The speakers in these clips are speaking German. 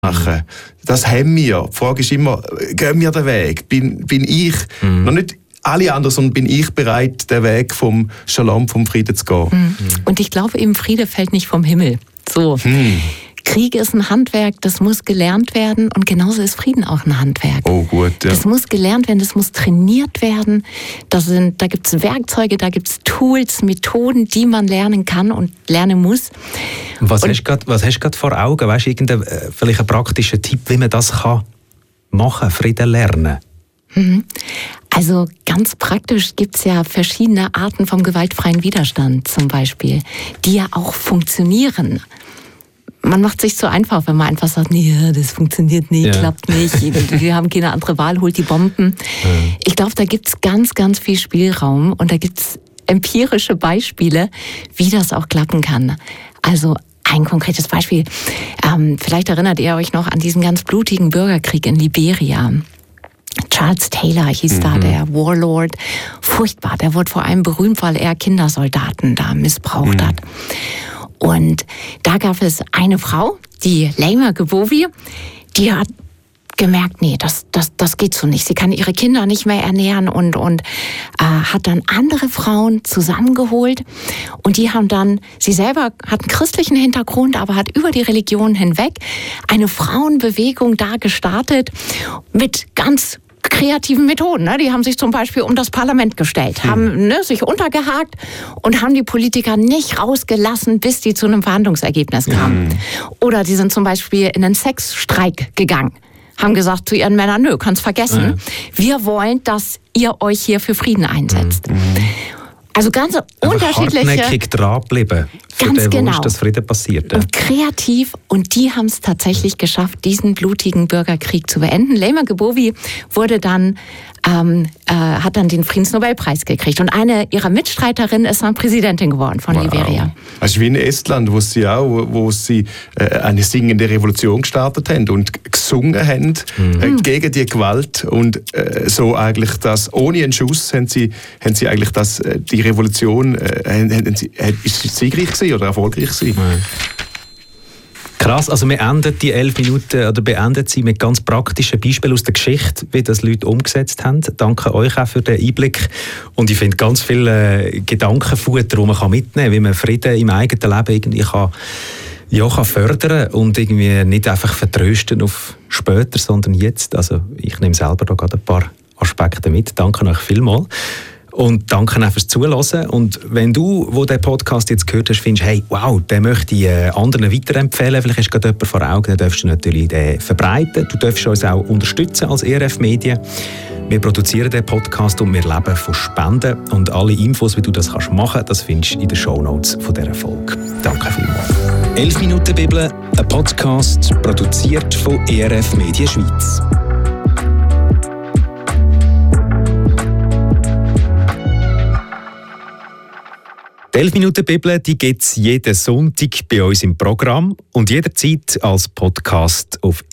machen. Das haben wir. Die Frage ist immer, gehen wir den Weg? Bin ich, noch nicht alle anderen, sondern bin ich bereit, den Weg vom Shalom, vom Frieden zu gehen? Und ich glaube eben, Friede fällt nicht vom Himmel. So. Krieg ist ein Handwerk, das muss gelernt werden und genauso ist Frieden auch ein Handwerk. Oh gut, ja. Das muss gelernt werden, das muss trainiert werden. Da gibt es Werkzeuge, da gibt es Tools, Methoden, die man lernen kann und lernen muss. Was hast du gerade vor Augen? Weißt du, vielleicht ein praktischer Tipp, wie man das machen kann, Frieden lernen? Also ganz praktisch gibt es ja verschiedene Arten vom gewaltfreien Widerstand zum Beispiel, die ja auch funktionieren. Man macht sich so einfach, wenn man einfach sagt, nee, das funktioniert nicht, klappt nicht, wir haben keine andere Wahl, holt die Bomben. Ich glaube, da gibt es ganz, ganz viel Spielraum und da gibt es empirische Beispiele, wie das auch klappen kann. Also ein konkretes Beispiel, vielleicht erinnert ihr euch noch an diesen ganz blutigen Bürgerkrieg in Liberia. Charles Taylor hieß da, der Warlord. Furchtbar, der wurde vor allem berühmt, weil er Kindersoldaten da missbraucht hat. Und da gab es eine Frau, die Laima Gbowie, die hat gemerkt, nee, das geht so nicht. Sie kann ihre Kinder nicht mehr ernähren und hat dann andere Frauen zusammengeholt und die haben dann, sie selber hat einen christlichen Hintergrund, aber hat über die Religion hinweg eine Frauenbewegung da gestartet mit ganz kreativen Methoden. Ne? Die haben sich zum Beispiel um das Parlament gestellt, haben sich untergehakt und haben die Politiker nicht rausgelassen, bis die zu einem Verhandlungsergebnis kamen. Oder die sind zum Beispiel in einen Sexstreik gegangen. Haben gesagt zu ihren Männern, nö, kannst vergessen. Wir wollen, dass ihr euch hier für Frieden einsetzt. Also ganz unterschiedliche... hartnäckig dranbleiben für ganz den genau. Wunsch, dass Frieden passiert. Und kreativ. Und die haben es tatsächlich geschafft, diesen blutigen Bürgerkrieg zu beenden. Laima Gbowie wurde dann, hat dann den Friedensnobelpreis gekriegt. Und eine ihrer Mitstreiterinnen ist dann Präsidentin geworden von Liberia. Also wie in Estland, wo sie eine singende Revolution gestartet haben und gesungen haben gegen die Gewalt. Und so eigentlich das, ohne einen Schuss, haben sie eigentlich das, die Revolution, ist sie siegreich gewesen oder erfolgreich gewesen? Krass, also wir enden die 11 Minuten oder beenden sie mit ganz praktischen Beispielen aus der Geschichte, wie das Leute umgesetzt haben. Danke euch auch für den Einblick. Und ich finde ganz viel Gedankenfutter, die man mitnehmen kann, wie man Frieden im eigenen Leben irgendwie kann fördern und irgendwie nicht einfach vertrösten auf später, sondern jetzt. Also ich nehme selber da gerade ein paar Aspekte mit. Danke euch vielmals. Und danke auch fürs Zuhören. Und wenn du, wo den Podcast jetzt gehört hast, findest, hey, wow, den möchte ich anderen weiterempfehlen, vielleicht hast du gerade jemanden vor Augen, dann darfst du natürlich den verbreiten. Du darfst uns auch unterstützen als ERF Medien. Wir produzieren den Podcast und wir leben von Spenden. Und alle Infos, wie du das machen kannst, das findest du in den Shownotes von dieser Folge. Danke vielmals. 11 Minuten Bibel, ein Podcast, produziert von ERF Medien Schweiz. Die 11 Minuten Bibel gibt es jeden Sonntag bei uns im Programm und jederzeit als Podcast auf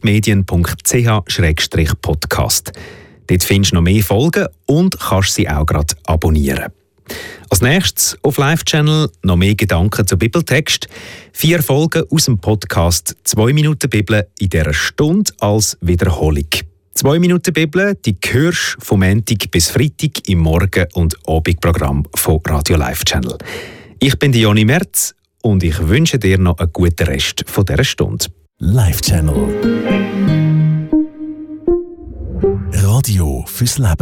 erfmedien.ch/podcast. Dort findest du noch mehr Folgen und kannst sie auch gerade abonnieren. Als nächstes auf Live-Channel noch mehr Gedanken zum Bibeltext. 4 Folgen aus dem Podcast 2 Minuten Bibel in dieser Stunde als Wiederholung. 2 Minuten Bibel, die hörst du vom Montag bis Freitag im Morgen- und Abendprogramm von Radio Live Channel. Ich bin Joni Merz und ich wünsche dir noch einen guten Rest von dieser Stunde. Live Channel. Radio fürs Leben.